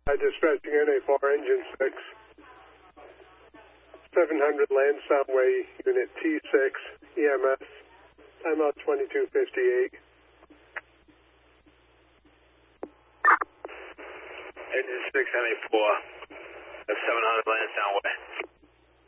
Dispatching NA4, engine 6. 700 Lansdowne Unit T6, EMS, timeout 2258. Engine 6, NA4, 700 Lansdowne Way.